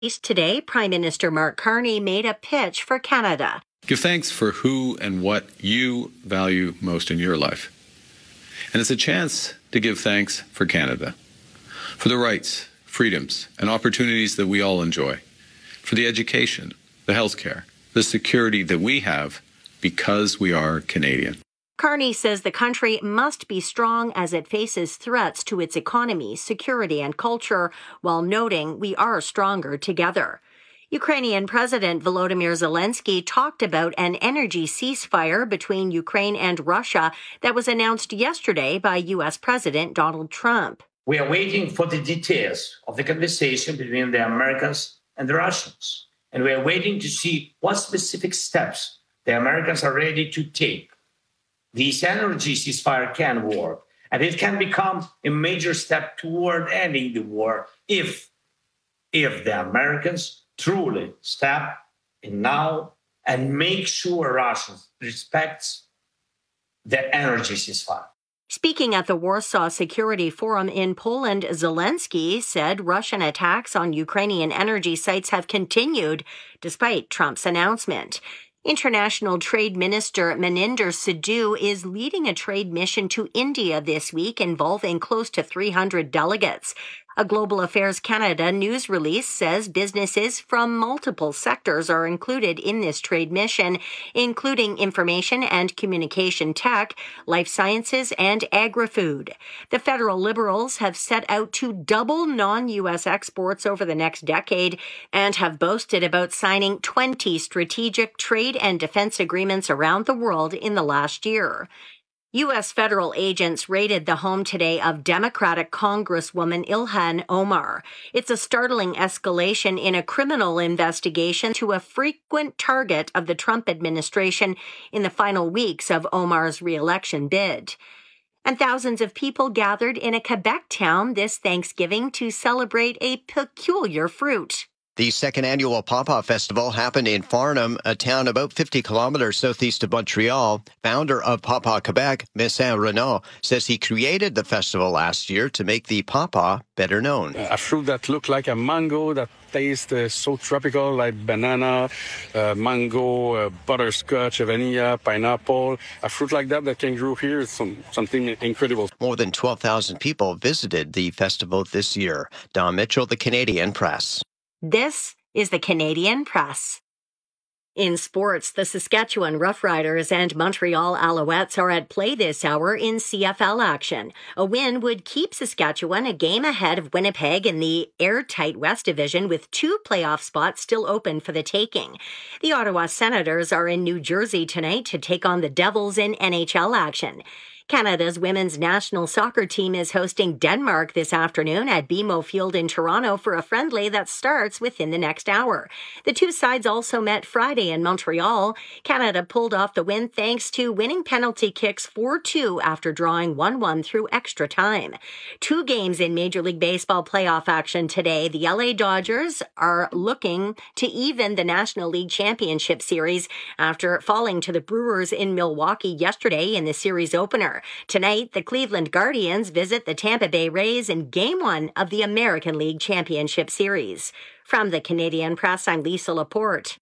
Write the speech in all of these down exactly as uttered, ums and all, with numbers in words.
Today, Prime Minister Mark Carney made a pitch for Canada. Give thanks for who and what you value most in your life. And it's a chance to give thanks for Canada, for the rights, freedoms, and opportunities that we all enjoy, for the education, the healthcare, the security that we have because we are Canadian. Carney says the country must be strong as it faces threats to its economy, security, and culture, while noting we are stronger together. Ukrainian President Volodymyr Zelensky talked about an energy ceasefire between Ukraine and Russia that was announced yesterday by U S President Donald Trump. We are waiting for the details of the conversation between the Americans and the Russians, and we are waiting to see what specific steps the Americans are ready to take. This energy ceasefire can work, and it can become a major step toward ending the war if, if the Americans truly step in now and make sure Russia respects the energy ceasefire. Speaking at the Warsaw Security Forum in Poland, Zelensky said Russian attacks on Ukrainian energy sites have continued despite Trump's announcement. International Trade Minister Maninder Sidhu is leading a trade mission to India this week involving close to three hundred delegates. A Global Affairs Canada news release says businesses from multiple sectors are included in this trade mission, including information and communication tech, life sciences, and agri-food. The federal Liberals have set out to double non-U S exports over the next decade and have boasted about signing twenty strategic trade and defense agreements around the world in the last year. U S federal agents raided the home today of Democratic Congresswoman Ilhan Omar. It's a startling escalation in a criminal investigation to a frequent target of the Trump administration in the final weeks of Omar's re-election bid. And thousands of people gathered in a Quebec town this Thanksgiving to celebrate a peculiar fruit. The second annual Pawpaw Festival happened in Farnham, a town about fifty kilometers southeast of Montreal. Founder of Pawpaw Quebec, Messin Renaud, says he created the festival last year to make the pawpaw better known. A fruit that looks like a mango, that tastes uh, so tropical, like banana, uh, mango, uh, butterscotch, vanilla, pineapple. A fruit like that that can grow here is some, something incredible. More than twelve thousand people visited the festival this year. Don Mitchell, The Canadian Press. This is the Canadian Press. In sports, the Saskatchewan Roughriders and Montreal Alouettes are at play this hour in C F L action. A win would keep Saskatchewan a game ahead of Winnipeg in the airtight West Division, with two playoff spots still open for the taking. The Ottawa Senators are in New Jersey tonight to take on the Devils in N H L action. Canada's women's national soccer team is hosting Denmark this afternoon at B M O Field in Toronto for a friendly that starts within the next hour. The two sides also met Friday in Montreal. Canada pulled off the win thanks to winning penalty kicks four two after drawing one one through extra time. Two games in Major League Baseball playoff action today. The L A Dodgers are looking to even the National League Championship Series after falling to the Brewers in Milwaukee yesterday in the series opener. Tonight, the Cleveland Guardians visit the Tampa Bay Rays in Game one of the American League Championship Series. From the Canadian Press, I'm Lisa Laporte.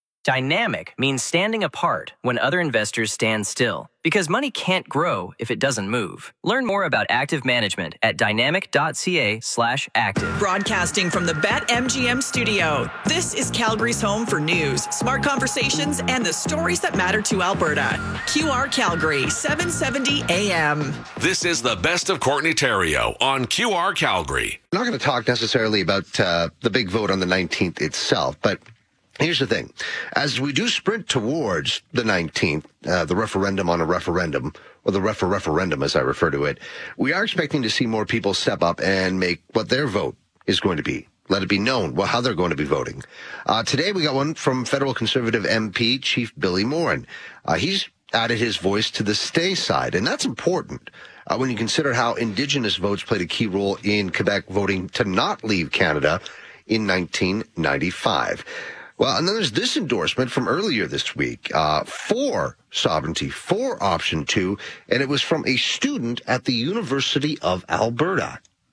Dynamic means standing apart when other investors stand still, because money can't grow if it doesn't move. Learn more about active management at dynamic.ca slash active. Broadcasting from the BetMGM studio, this is Calgary's home for news, smart conversations, and the stories that matter to Alberta. Q R Calgary, seven seventy A M. This is the best of Courtney Theriault on Q R Calgary. I'm not going to talk necessarily about uh, the big vote on the nineteenth itself, but here's the thing. As we do sprint towards the nineteenth, uh, the referendum on a referendum, or the refer referendum as I refer to it, we are expecting to see more people step up and make what their vote is going to be. Let it be known well, how they're going to be voting. Uh, today we got one from federal Conservative M P, Chief Billy Morin. Uh, he's added his voice to the stay side, and that's important uh, when you consider how Indigenous votes played a key role in Quebec voting to not leave Canada in nineteen ninety-five. Well, and then there's this endorsement from earlier this week uh, for sovereignty, for option two, and it was from a student at the University of Alberta.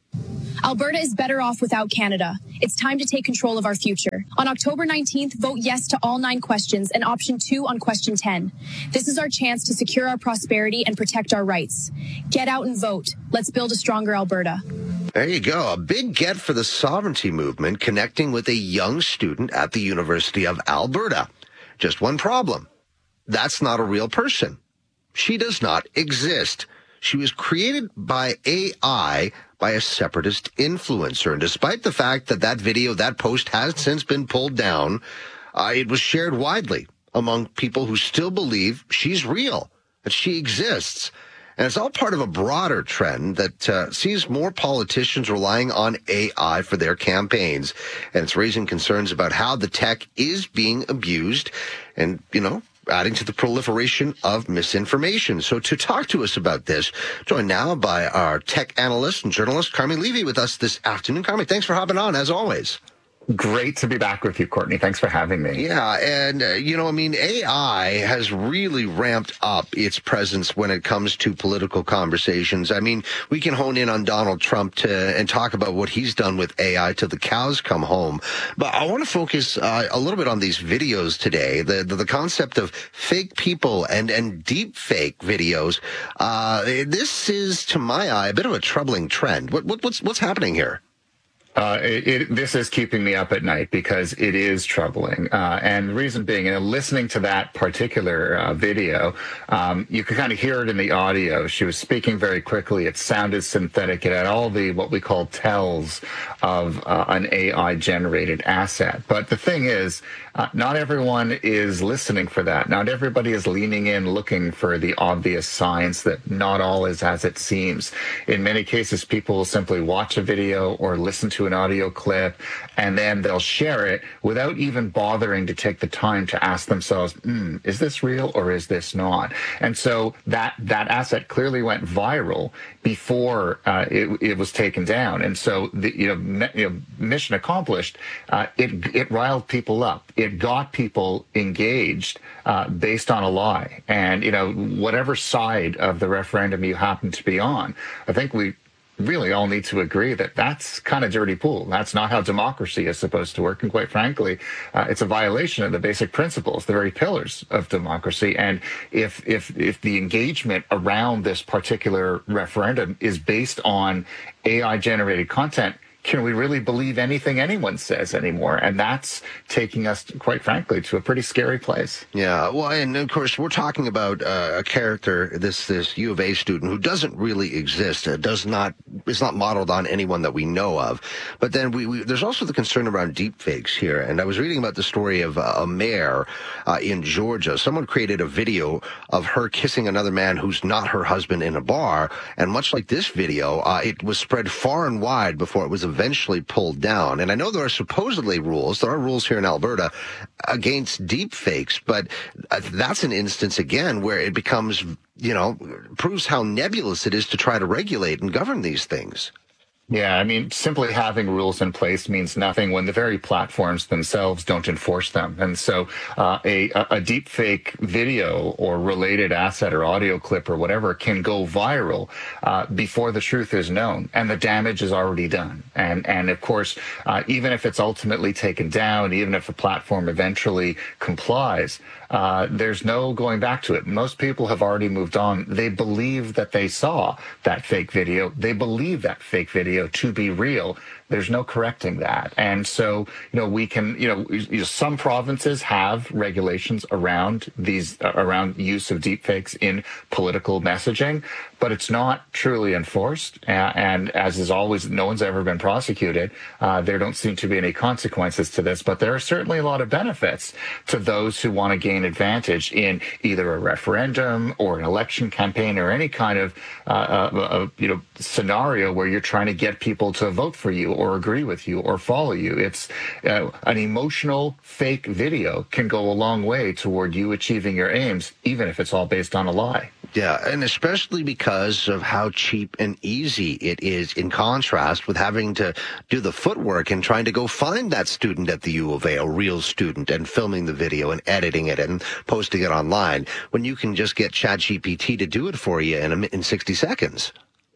Alberta is better off without Canada. It's time to take control of our future. On October nineteenth, vote yes to all nine questions and option two on question ten. This is our chance to secure our prosperity and protect our rights. Get out and vote. Let's build a stronger Alberta. There you go. A big get for the sovereignty movement, connecting with a young student at the University of Alberta. Just one problem. That's not a real person. She does not exist. She was created by A I by a separatist influencer. And despite the fact that that video, that post has since been pulled down, uh, it was shared widely among people who still believe she's real, that she exists. And it's all part of a broader trend that uh, sees more politicians relying on A I for their campaigns. And it's raising concerns about how the tech is being abused and, you know, adding to the proliferation of misinformation. So to talk to us about this, joined now by our tech analyst and journalist, Carmi Levy, with us this afternoon. Carmi, thanks for hopping on, as always. Great to be back with you, Courtney. Thanks for having me. Yeah, and, uh, you know, I mean, A I has really ramped up its presence when it comes to political conversations. I mean, we can hone in on Donald Trump to, and talk about what he's done with A I till the cows come home. But I want to focus uh, a little bit on these videos today, the, the, the concept of fake people and, and deep fake videos. Uh, this is, to my eye, a bit of a troubling trend. What, what, what's, what's happening here? Uh, it, it, this is keeping me up at night because it is troubling. Uh, and the reason being, you know, listening to that particular uh, video, um, you could kind of hear it in the audio. She was speaking very quickly. It sounded synthetic. It had all the what we call tells of uh, an A I-generated asset. But the thing is, uh, not everyone is listening for that. Not everybody is leaning in looking for the obvious signs that not all is as it seems. In many cases, people will simply watch a video or listen to an audio clip, and then they'll share it without even bothering to take the time to ask themselves, mm, is this real or is this not? And so that that asset clearly went viral before uh, it, it was taken down. And so the you know, me, you know mission accomplished. Uh, it it riled people up. It got people engaged uh, based on a lie. And you know, whatever side of the referendum you happen to be on, I think we really all need to agree that that's kind of dirty pool. That's not how democracy is supposed to work. And quite frankly, uh, it's a violation of the basic principles, the very pillars of democracy. And if if if the engagement around this particular referendum is based on A I-generated content, can we really believe anything anyone says anymore? And that's taking us, quite frankly, to a pretty scary place. Yeah, well, and of course, we're talking about uh, a character, this this U of A student, who doesn't really exist, uh, does not, is not modeled on anyone that we know of. But then we, we there's also the concern around deepfakes here. And I was reading about the story of uh, a mayor uh, in Georgia. Someone created a video of her kissing another man who's not her husband in a bar. And much like this video, uh, it was spread far and wide before it was eventually pulled down. And I know there are supposedly rules, there are rules here in Alberta against deep fakes, but that's an instance again where it becomes, you know, proves how nebulous it is to try to regulate and govern these things. Yeah, I mean, simply having rules in place means nothing when the very platforms themselves don't enforce them. And so uh, a, a deep fake video or related asset or audio clip or whatever can go viral uh, before the truth is known and the damage is already done. And, and of course, uh, even if it's ultimately taken down, even if a platform eventually complies, uh, there's no going back to it. Most people have already moved on. They believe that they saw that fake video. They believe that fake video to be real. There's no correcting that. And so, you know, we can, you know, you know some provinces have regulations around these, uh, around use of deepfakes in political messaging, but it's not truly enforced. Uh, and as is always, no one's ever been prosecuted. Uh, there don't seem to be any consequences to this, but there are certainly a lot of benefits to those who want to gain advantage in either a referendum or an election campaign or any kind of, uh, uh, you know, scenario where you're trying to get people to vote for you or agree with you or follow you. It's uh, an emotional fake video can go a long way toward you achieving your aims, even if it's all based on a lie. Yeah, and especially because of how cheap and easy it is in contrast with having to do the footwork and trying to go find that student at the U of A, a real student, and filming the video and editing it and posting it online, when you can just get ChatGPT to do it for you in, a, in sixty seconds.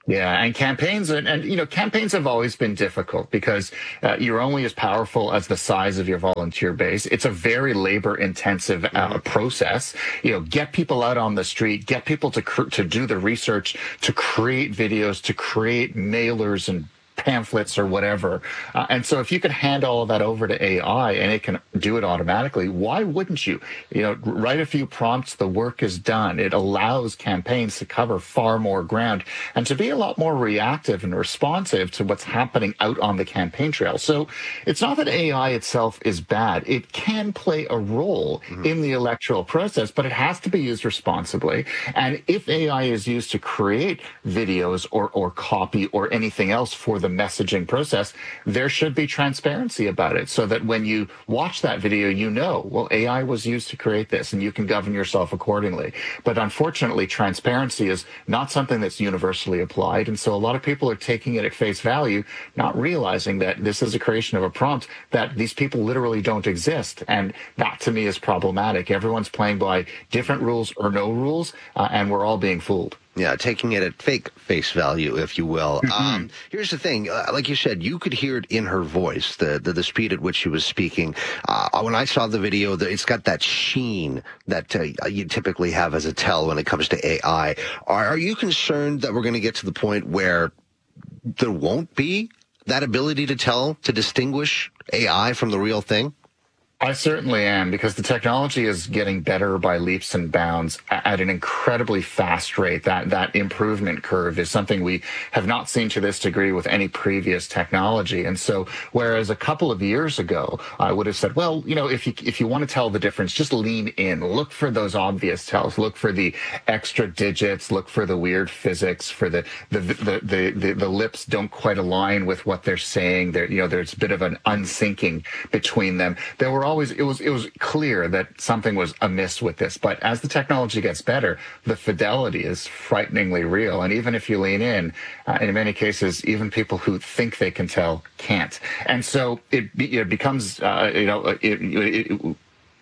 Yeah, and campaigns, and, and you know, campaigns have always been difficult because uh, you're only as powerful as the size of your volunteer base. It's a very labor-intensive uh, process. You know, get people out on the street, get people to cr- to do the research, to create videos, to create mailers and pamphlets or whatever. Uh, and so if you could hand all of that over to A I and it can do it automatically, why wouldn't you? You know, write a few prompts, the work is done. It allows campaigns to cover far more ground and to be a lot more reactive and responsive to what's happening out on the campaign trail. So it's not that A I itself is bad. It can play a role mm-hmm. in the electoral process, but it has to be used responsibly. And if A I is used to create videos or, or copy or anything else for the messaging process, there should be transparency about it so that when you watch that video, you know, well, A I was used to create this and you can govern yourself accordingly. But unfortunately, transparency is not something that's universally applied. And so a lot of people are taking it at face value, not realizing that this is a creation of a prompt, that these people literally don't exist. And that to me is problematic. Everyone's playing by different rules or no rules, uh, and we're all being fooled. Yeah, taking it at fake face value, if you will. Mm-hmm. Um, here's the thing. Uh, like you said, you could hear it in her voice, the the, the speed at which she was speaking. Uh, when I saw the video, the, it's got that sheen that uh, you typically have as a tell when it comes to A I. Are, are you concerned that we're going to get to the point where there won't be that ability to tell, to distinguish A I from the real thing? I certainly am, because the technology is getting better by leaps and bounds at an incredibly fast rate. That that improvement curve is something we have not seen to this degree with any previous technology. And so, whereas a couple of years ago, I would have said, well, you know, if you if you want to tell the difference, just lean in, look for those obvious tells, look for the extra digits, look for the weird physics, for the the the the, the, the lips don't quite align with what they're saying. There, you know, there's a bit of an unsyncing between them. There were always it was it was clear that something was amiss with this. But as the technology gets better, the fidelity is frighteningly real. And even if you lean in, uh, in many cases, even people who think they can tell can't. And so it, it becomes, uh, you know, it, it, it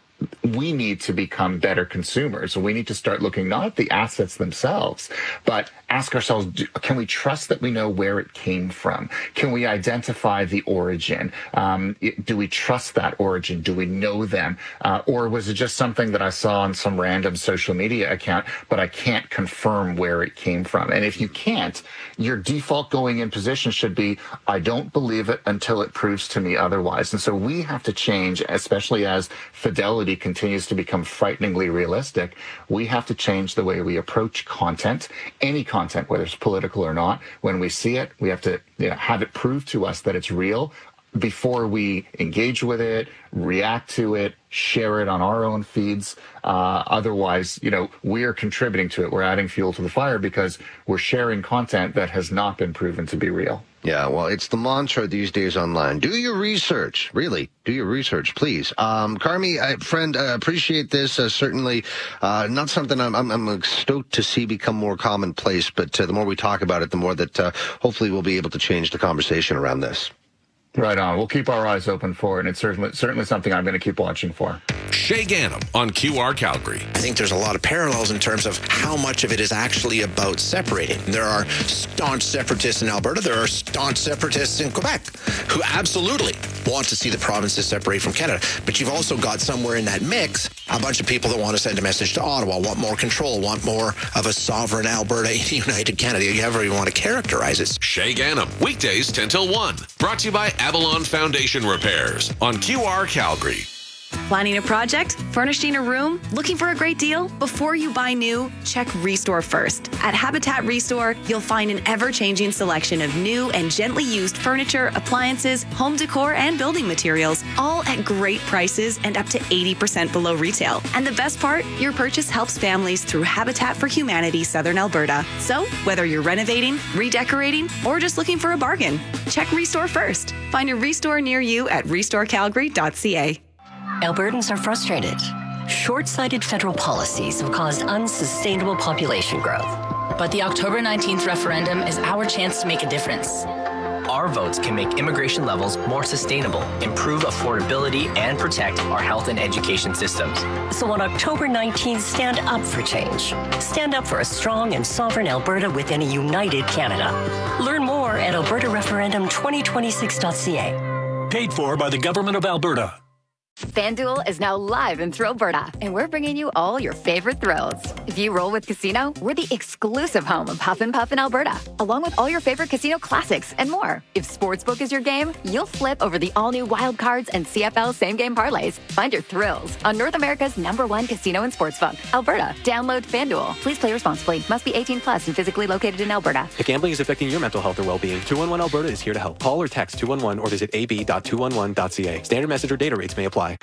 we need to become better consumers. We need to start looking not at the assets themselves, but ask ourselves, do, can we trust that we know where it came from? Can we identify the origin? Um, do we trust that origin? Do we know them? Uh, or was it just something that I saw on some random social media account, but I can't confirm where it came from? And if you can't, your default going in position should be, I don't believe it until it proves to me otherwise. And so we have to change, especially as fidelity continues to become frighteningly realistic. We have to change the way we approach content, any content, whether it's political or not. When we see it, we have to, you know, have it prove to us that it's real before we engage with it, react to it, share it on our own feeds. Uh, otherwise, you know, we are contributing to it. We're adding fuel to the fire because we're sharing content that has not been proven to be real. Yeah, well, it's the mantra these days online. Do your research. Really, do your research, please. Um, Carmi, I, friend, I appreciate this. Uh, certainly uh, not something I'm, I'm, I'm stoked to see become more commonplace, but uh, the more we talk about it, the more that uh, hopefully we'll be able to change the conversation around this. Right on. We'll keep our eyes open for it, and it's certainly certainly something I'm going to keep watching for. Shay Ganem on Q R Calgary. I think there's a lot of parallels in terms of how much of it is actually about separating. There are staunch separatists in Alberta. There are staunch separatists in Quebec who absolutely want to see the provinces separate from Canada. But you've also got somewhere in that mix a bunch of people that want to send a message to Ottawa, want more control, want more of a sovereign Alberta united Canada. However you want to characterize it. Shay Ganem, weekdays ten till one. Brought to you by Avalon Foundation Repairs on Q R Calgary. Planning a project? Furnishing a room? Looking for a great deal? Before you buy new, check Restore first. At Habitat Restore, you'll find an ever-changing selection of new and gently used furniture, appliances, home decor, and building materials, all at great prices and up to eighty percent below retail. And the best part? Your purchase helps families through Habitat for Humanity Southern Alberta. So, whether you're renovating, redecorating, or just looking for a bargain, check Restore first. Find a Restore near you at restore calgary dot c a. Albertans are frustrated. Short-sighted federal policies have caused unsustainable population growth. But the October nineteenth referendum is our chance to make a difference. Our votes can make immigration levels more sustainable, improve affordability, and protect our health and education systems. So on October nineteenth, stand up for change. Stand up for a strong and sovereign Alberta within a united Canada. Learn more at alberta referendum twenty twenty-six dot c a. Paid for by the Government of Alberta. FanDuel is now live in Thrillberta, and we're bringing you all your favorite thrills. If you roll with Casino, we're the exclusive home of Huff and Puff in Alberta, along with all your favorite casino classics and more. If Sportsbook is your game, you'll flip over the all-new Wild Cards and C F L same-game parlays. Find your thrills on North America's number one casino and sportsbook, Alberta. Download FanDuel. Please play responsibly. Must be eighteen plus and physically located in Alberta. If gambling is affecting your mental health or well-being, two one one Alberta is here to help. Call or text two one one or visit a b dot two one one dot c a. Standard message or data rates may apply.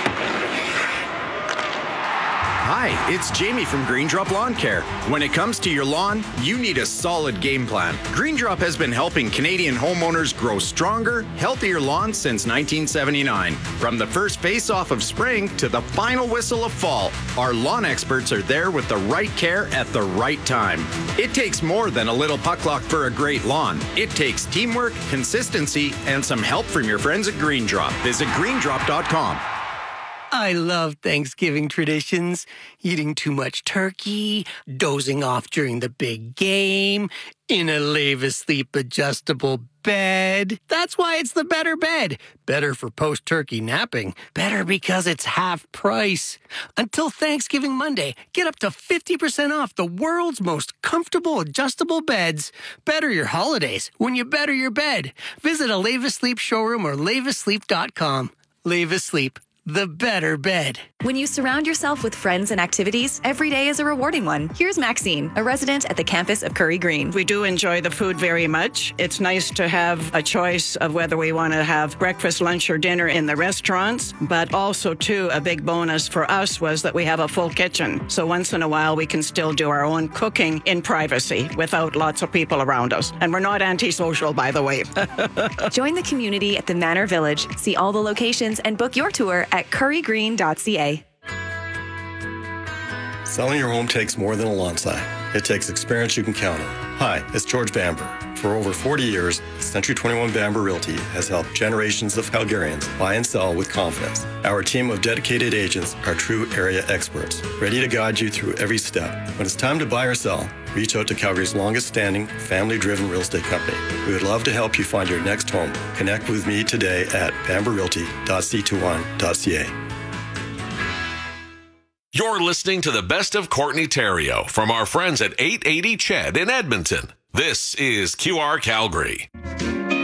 Hi, it's Jamie from Green Drop Lawn Care. When it comes to your lawn, you need a solid game plan. Green Drop has been helping Canadian homeowners grow stronger, healthier lawns since nineteen seventy-nine. From the first face-off of spring to the final whistle of fall, our lawn experts are there with the right care at the right time. It takes more than a little puck luck for a great lawn. It takes teamwork, consistency, and some help from your friends at Green Drop. Visit green drop dot com. I love Thanksgiving traditions. Eating too much turkey, dozing off during the big game, in a Lave Asleep adjustable bed. That's why it's the better bed. Better for post-turkey napping. Better because it's half price. Until Thanksgiving Monday, get up to fifty percent off the world's most comfortable adjustable beds. Better your holidays when you better your bed. Visit a Lave Asleep showroom or lave asleep dot com. Lave Asleep. The better bed. When you surround yourself with friends and activities, every day is a rewarding one. Here's Maxine, a resident at the campus of Curry Green. We do enjoy the food very much. It's nice to have a choice of whether we want to have breakfast, lunch, or dinner in the restaurants, but also, too, a big bonus for us was that we have a full kitchen. So once in a while, we can still do our own cooking in privacy without lots of people around us. And we're not antisocial, by the way. Join the community at the Manor Village. See all the locations and book your tour at curry green dot c a. Selling your home takes more than a lawn sign. It takes experience you can count on. Hi, it's George Bamber. For over forty years, Century twenty-one Bamber Realty has helped generations of Calgarians buy and sell with confidence. Our team of dedicated agents are true area experts, ready to guide you through every step. When it's time to buy or sell, reach out to Calgary's longest-standing, family-driven real estate company. We would love to help you find your next home. Connect with me today at bamber realty dot c twenty-one dot c a. You're listening to the best of Courtney Theriault from our friends at eight eighty Ched in Edmonton. This is Q R Calgary.